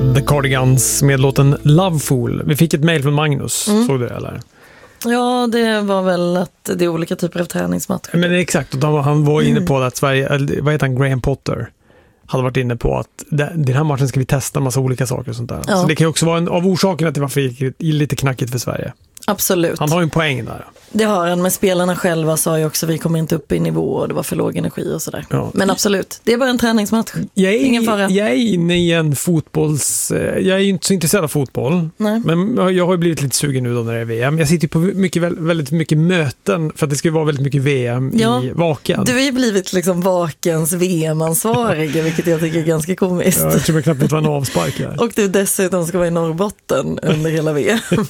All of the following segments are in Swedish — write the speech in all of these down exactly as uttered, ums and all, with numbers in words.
The Cardigans med låten Lovefool. Vi fick ett mejl från Magnus, mm. såg du det eller? Ja, det var väl att det är olika typer av träningsmatcher. Men exakt, och då, han var inne på att Sverige, vad heter han, Graham Potter hade varit inne på att den här matchen ska vi testa en massa olika saker och sånt där. Ja. Så det kan ju också vara en av orsakerna till varför det gick lite knackigt för Sverige. Absolut. Han har ju en poäng där. Det har han, men spelarna själva sa ju också att vi kommer inte upp i nivå och det var för låg energi och sådär. Ja. Men absolut, det är bara en träningsmatch. Jag är, Ingen fara. Jag är inne i en fotbolls... Jag är ju inte så intresserad av fotboll. Nej. Men jag har ju blivit lite sugen nu då när det är V M. Jag sitter på mycket, väldigt mycket möten för att det ska vara väldigt mycket V M ja. i Vaken. Du har ju blivit liksom Vakens V M-ansvarig, vilket jag tycker är ganska komiskt. Ja, jag tror jag knappt vet vad en avspark är. Och du dessutom ska vara i Norrbotten under hela V M.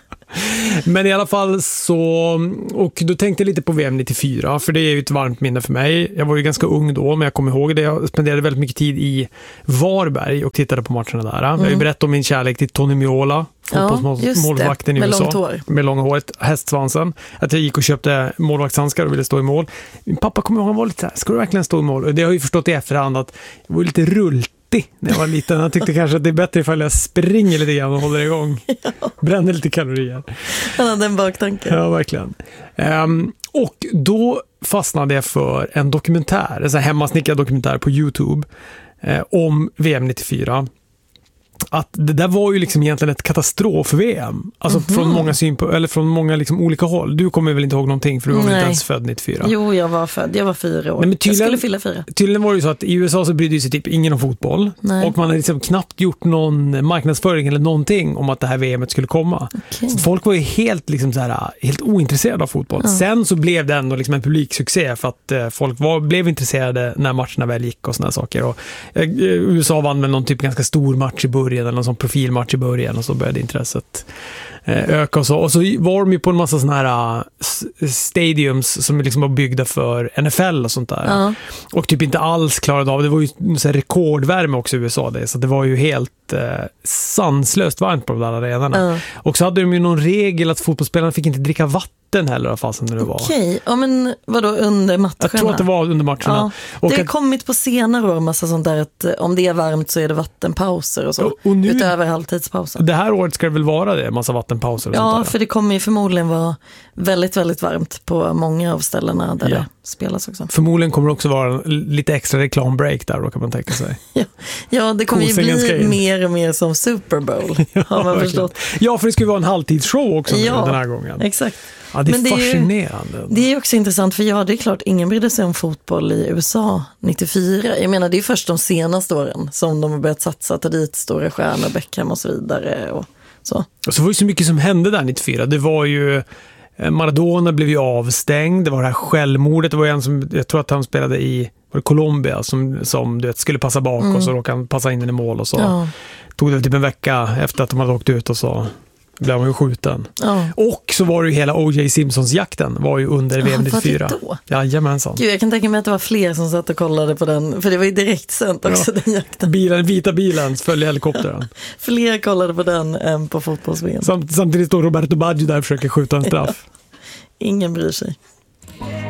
Men i alla fall så, och då tänkte jag lite på V M nittiofyra, för det är ju ett varmt minne för mig. Jag var ju ganska ung då, men jag kommer ihåg det. Jag spenderade väldigt mycket tid i Varberg och tittade på matcherna där. Mm. Jag har ju berättat om min kärlek till Tony Meola, fotbollsmålvakten ja, i U S A. Långt hår. Med långa håret, hästsvansen. Att jag gick och köpte målvaktshandskar och ville stå i mål. Min pappa kommer ihåg, han var lite så här, ska du verkligen stå i mål? Och det har jag ju förstått i efterhand att jag var lite rullt när jag var liten. Jag tyckte kanske att det är bättre ifall jag springer lite grann och håller igång. Ja. Bränner lite kalorier. Han hade en baktanke. Ja, verkligen. Um, och då fastnade jag för en dokumentär, en sån här hemmasnickad dokumentär på YouTube eh, om V M nittiofyra. Att det där var ju liksom egentligen ett katastrof-V M. Alltså mm-hmm. från många synp- eller från många liksom olika håll. Du kommer väl inte ihåg någonting för du var väl inte ens född nittiofyra? Jo, jag var född. Jag var fyra år. Nej, jag skulle fylla fyra. Tydligen var det ju så att i U S A så brydde sig typ ingen om fotboll. Nej. Och man hade liksom knappt gjort någon marknadsföring eller någonting om att det här V M:et skulle komma. Okay. Så folk var ju helt, liksom så här, helt ointresserade av fotboll. Ja. Sen så blev det ändå liksom en publiksuccé för att eh, folk var, blev intresserade när matcherna väl gick och såna saker. Och, eh, U S A vann med någon typ ganska stor match i början eller någon sån profilmatch i början och så började intresset eh, öka och så. Och så var de ju på en massa såna här uh, stadiums som liksom var byggda för N F L och sånt där. Uh-huh. Och typ inte alls klarade av. Det var ju så här rekordvärme också i U S A det, så det var ju helt eh, sanslöst varmt på de där arenorna. Uh-huh. Och så hade de ju någon regel att fotbollsspelarna fick inte dricka vatten heller av fasen när det var. Okej, ja, men vadå under matcherna? Jag tror att det var under matcherna. Ja. Och det har att, kommit på senare år massa sånt där att om det är varmt så är det vattenpauser och så. Och nu, utöver halvtidspauser. Det här året ska det väl vara det, massa vattenpauser och ja, sånt där. Ja, för det kommer ju förmodligen vara väldigt, väldigt varmt på många av ställena där ja. det spelas också. Förmodligen kommer det också vara lite extra reklambreak där då, kan man tänka sig. ja. ja, det kommer Kosingen ju bli mer och mer som Super Bowl, ja, har man förstått. Ja, för det ska ju vara en halvtidsshow också ja, den här gången. Exakt. Ja, det är, Men det fascinerande. Är ju, det är också intressant för ja, det är klart, ingen brydde sig om fotboll i U S A nittiofyra. Jag menar, det är först de senaste åren som de har börjat satsa, ta dit stora stjärnor, Beckham och så vidare och så. Och så var det så mycket som hände där nittiofyra. Det var ju, Maradona blev ju avstängd, det var det här självmordet, det var en som, jag tror att han spelade i var det Colombia som, som du vet, skulle passa bak mm. och så råkade han passa in den i mål och så. Ja. Tog det typ en vecka efter att de hade åkt ut och så blev man ju skjuten. Ja. Och så var det ju hela O J Simpsons-jakten var ju under V M nittiofyra. Jajamensan. Gud, jag kan tänka mig att det var fler som satt och kollade på den, för det var ju direkt sänt också, ja. Den jakten. Bilen, vita bilen följde helikoptern. Fler kollade på den än på fotbolls-V M. Samt, samtidigt står Roberto Baggio där och försöker skjuta en straff. Ingen bryr sig.